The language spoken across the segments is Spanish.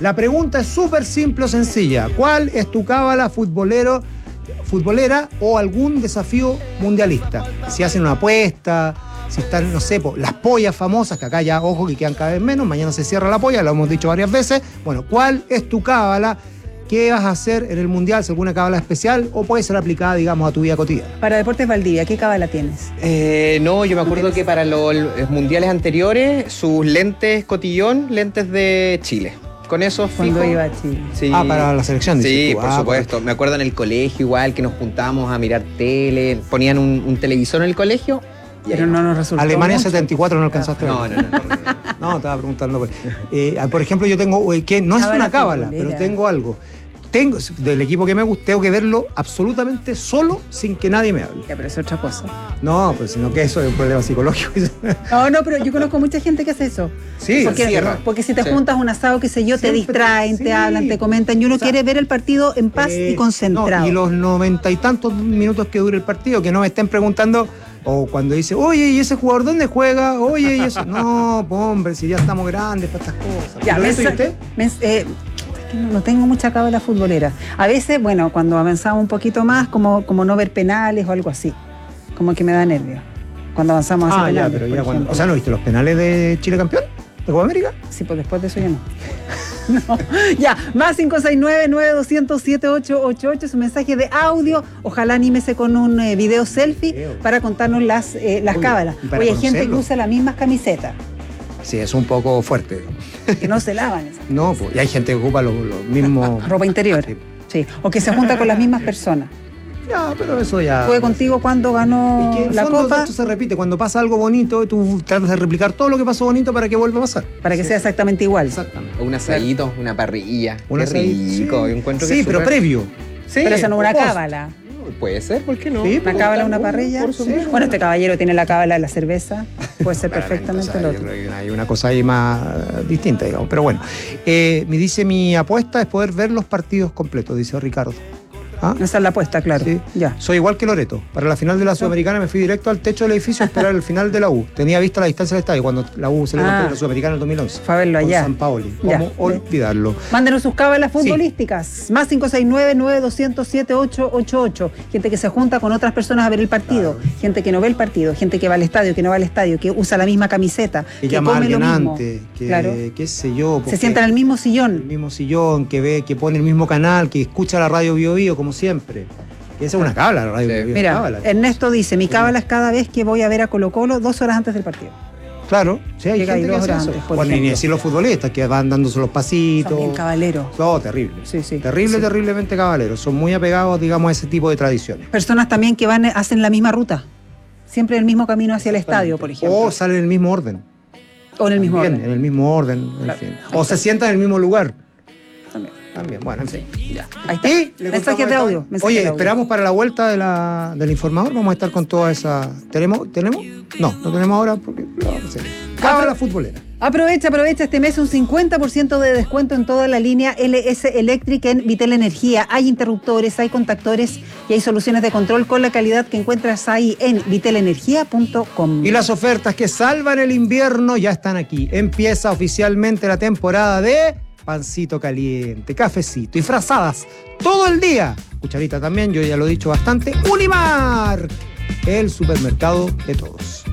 La pregunta es súper simple o sencilla. ¿Cuál es tu cábala futbolera o algún desafío mundialista? Si hacen una apuesta, si están, no sé, las pollas famosas, que acá ya, ojo, que quedan cada vez menos, mañana se cierra la polla, lo hemos dicho varias veces. Bueno, ¿cuál es tu cábala? ¿Qué vas a hacer en el mundial? ¿Si alguna cábala especial o puede ser aplicada, digamos, a tu vida cotidiana? Para Deportes Valdivia, ¿qué cábala tienes? No, yo me acuerdo que para los mundiales anteriores, sus lentes cotillón, lentes de Chile. Con eso fijo. Cuando iba a Chile. Sí. Para la selección. Sí, por supuesto. Me acuerdo en el colegio igual que nos juntábamos a mirar tele, ponían un televisor en el colegio. Pero no nos resultó. Alemania mucho. 74 no alcanzaste. No. No, estaba preguntando. Por ejemplo, yo tengo, que no es Cábala una cábala, futbolera. pero tengo algo. Del equipo que me gusta, tengo que verlo absolutamente solo, sin que nadie me hable. Ya, pero es otra cosa. No, pues sino que eso es un problema psicológico. No, pero yo conozco mucha gente que hace eso. Sí, porque si te Sí. juntas un asado, qué sé yo, te Siempre, distraen, sí. te hablan, te comentan, y uno quiere ver el partido en paz y concentrado. No, y los 90 y tantos minutos que dure el partido, que no me estén preguntando, o cuando dice, oye, ¿y ese jugador dónde juega? Oye, ¿y eso? No, pues, hombre, si ya estamos grandes para estas cosas. Ya, ¿Y usted? no tengo mucha cábala futbolera. A veces, bueno, cuando avanzamos un poquito más, como no ver penales o algo así, como que me da nervio. Cuando avanzamos hacia penales. Ya, pero por ya cuando. ejemplo. O sea, ¿no viste los penales de Chile campeón? ¿De Copa América? Sí, pues después de eso ya no. No, ya, más 569-9200-7888, su mensaje de audio. Ojalá anímese con un video selfie para contarnos las cábalas. y para Oye, hay gente que conocerlo. usa las mismas camisetas, Sí, es un poco fuerte. que no se lavan esas. No, pues, y hay gente que ocupa los mismos. Ropa interior. Sí. Sí, o que se junta con las mismas personas. Ya, pero eso ya. Fue contigo cuando ganó Es que en el la fondo Copa, esto se repite. Cuando pasa algo bonito, tú tratas de replicar todo lo que pasó bonito para que vuelva a pasar. para que sea exactamente igual. Exactamente. O un asadito, una parrilla. Un Qué asadito, rico. sí. Yo encuentro que Sí, es pero súper- previo. Sí, Pero esa no es una post. cábala. Puede ser, ¿por qué no? Sí, Una cábala, una parrilla. Por supuesto. Bueno, este caballero tiene la cábala de la cerveza. Puede ser Claramente, perfectamente o sea, el yo otro. creo que hay una cosa ahí más distinta, digamos. Pero bueno, me dice mi apuesta es poder ver los partidos completos, dice Ricardo. ¿Ah? Esa es la apuesta, claro. Sí. Ya. Soy igual que Loreto. Para la final de la Sudamericana me fui directo al techo del edificio a esperar el final de la U. Tenía vista la distancia del estadio cuando la U se le rompió la Sudamericana en el 2011. Fue a verlo Con allá. San Paoli. Ya. ¿Cómo olvidarlo? Mándenos sus cábalas futbolísticas. Más 569-9200-7888. Gente que se junta con otras personas a ver el partido. Claro. Gente que no ve el partido. Gente que va al estadio, que no va al estadio. Que usa la misma camiseta. Que Que llama a come lo alguien mismo. antes, que Claro. qué sé yo. Se porque sienta en el mismo el sillón. mismo sillón, que ve, que pone el mismo canal, que escucha la radio Bio Bio como siempre. Esa es una cábala, la radio Sí. Bio Bio. Mira, cábala. Ernesto dice, mi cábala es cada vez que voy a ver a Colo Colo 2 horas antes del partido. Claro, sí, hay Llega ahí gente que 2 hace horas eso. antes, por Bueno, ni ejemplo. decir los futbolistas que van dándose los pasitos. Son bien cabaleros. No, terrible. Sí, sí. Terriblemente caballeros. Son muy apegados, digamos, a ese tipo de tradiciones. Personas también que hacen la misma ruta. Siempre el mismo camino hacia el estadio, por ejemplo. O salen en el mismo orden. O en el mismo También, orden. en el mismo orden, en Claro. fin. O se sientan en el mismo lugar. También. Bueno, en fin. Ya. Ahí está. Y le Mensajes contamos de esto. audio. mensajes Oye, de audio. esperamos para la vuelta del informador. Vamos a estar con toda esa. ¿Tenemos? No tenemos ahora porque. No sé. Cábala futbolera. Aprovecha este mes un 50% de descuento en toda la línea LS Electric en Vitel Energía. Hay interruptores, hay contactores y hay soluciones de control con la calidad que encuentras ahí en vitelenergia.com. Y las ofertas que salvan el invierno ya están aquí. Empieza oficialmente la temporada de pancito caliente, cafecito y frazadas todo el día. Cucharita también, yo ya lo he dicho bastante. Unimar, el supermercado de todos.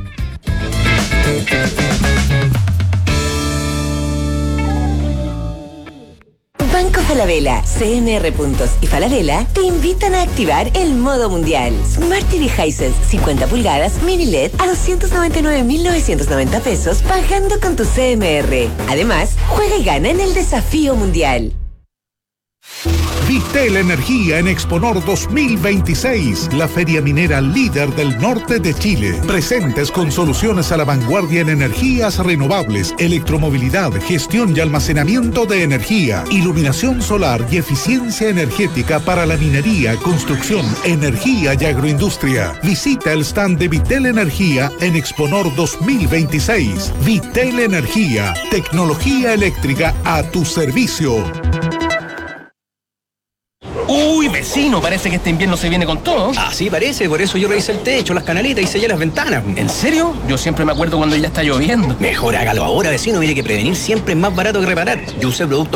Banco Falabella, CMR Puntos y Falabella te invitan a activar el modo mundial. Smart TV Hisense 50 pulgadas mini LED a 299.990 pesos pagando con tu CMR. Además, juega y gana en el desafío mundial. Vitel Energía en Exponor 2026, la feria minera líder del norte de Chile. Presentes con soluciones a la vanguardia en energías renovables, electromovilidad, gestión y almacenamiento de energía, iluminación solar y eficiencia energética para la minería, construcción, energía y agroindustria. Visita el stand de Vitel Energía en Exponor 2026. Vitel Energía, tecnología eléctrica a tu servicio. Uy, vecino, parece que este invierno se viene con todo. Así parece, por eso yo revisé el techo, las canaletas y sellé las ventanas. ¿En serio? Yo siempre me acuerdo cuando ya está lloviendo. Mejor hágalo ahora, vecino, mire que prevenir siempre es más barato que reparar. Yo usé productos